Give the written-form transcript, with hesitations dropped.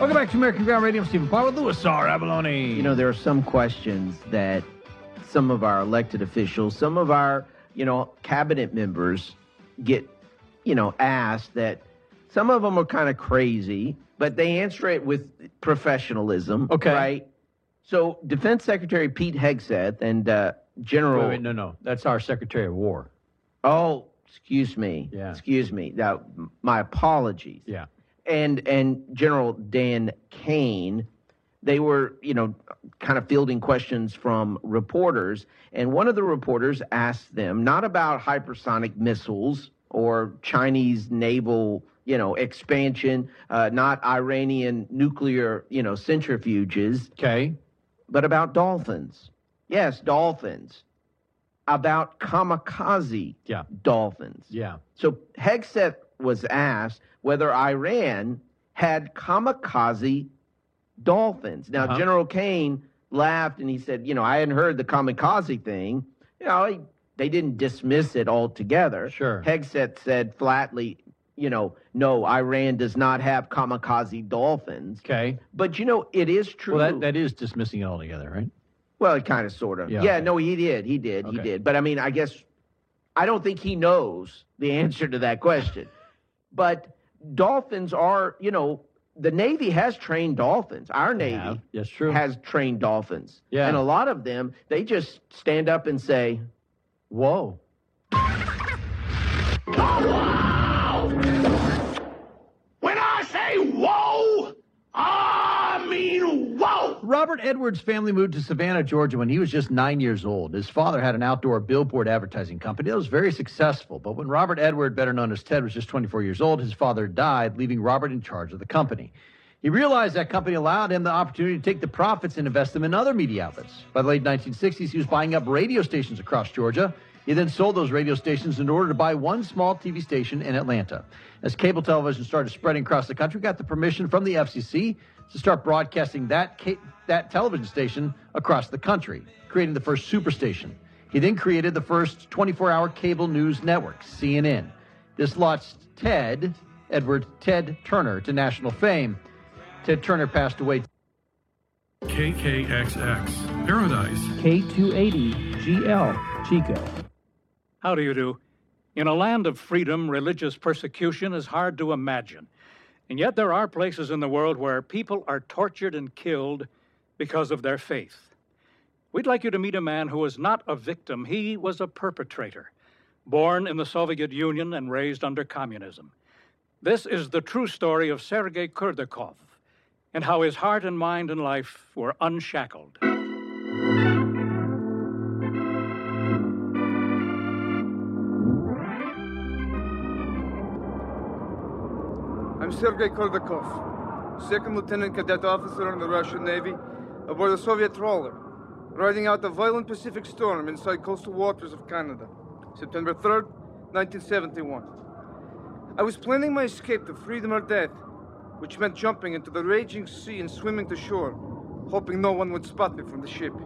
Welcome back to American Ground Radio. I'm Stephen Parr with Louis R. Abalone. You know, there are some questions that some of our elected officials, some of our, cabinet members get, asked that some of them are kind of crazy, but they answer it with professionalism. Okay. Right? So Defense Secretary Pete Hegseth and General... Wait, no. That's our Secretary of War. Oh, excuse me. Yeah. Excuse me. Now, my apologies. Yeah. And General Dan Kane, they were, kind of fielding questions from reporters. And one of the reporters asked them not about hypersonic missiles or Chinese naval, expansion, not Iranian nuclear, centrifuges. Okay. But about dolphins. Yes, dolphins. About kamikaze dolphins. Yeah. So Hegseth was asked whether Iran had kamikaze dolphins. Now, General Kane laughed and he said, I hadn't heard the kamikaze thing. They didn't dismiss it altogether. Sure. Hegseth said flatly, no, Iran does not have kamikaze dolphins. Okay. But, it is true. Well, that is dismissing it altogether, right? Well, it kind of, sort of. Yeah, Yeah, okay. no, he did. But, I guess, I don't think he knows the answer to that question. But dolphins are, the Navy has trained dolphins. Our Navy That's true. has trained dolphins. Yeah. And a lot of them, they just stand up and say, whoa. When I say whoa, I mean whoa! Robert Edwards' family moved to Savannah, Georgia when he was just 9 years old. His father had an outdoor billboard advertising company that was very successful. But when Robert Edward, better known as Ted, was just 24 years old, his father died, leaving Robert in charge of the company. He realized that company allowed him the opportunity to take the profits and invest them in other media outlets. By the late 1960s, he was buying up radio stations across Georgia. He then sold those radio stations in order to buy one small TV station in Atlanta. As cable television started spreading across the country, got the permission from the FCC to start broadcasting that television station across the country, creating the first superstation. He then created the first 24-hour cable news network, CNN. This launched Edward Ted Turner, to national fame. Ted Turner passed away. KKXX, Paradise. K280GL, Chico. How do you do? In a land of freedom, religious persecution is hard to imagine. And yet there are places in the world where people are tortured and killed because of their faith. We'd like you to meet a man who was not a victim. He was a perpetrator, born in the Soviet Union and raised under communism. This is the true story of Sergei Kurdyakov and how his heart and mind and life were unshackled. I'm Sergei Kurdyakov, second lieutenant cadet officer in the Russian Navy, aboard a Soviet trawler, riding out a violent Pacific storm inside coastal waters of Canada, September 3rd, 1971. I was planning my escape to freedom or death, which meant jumping into the raging sea and swimming to shore, hoping no one would spot me from the ship.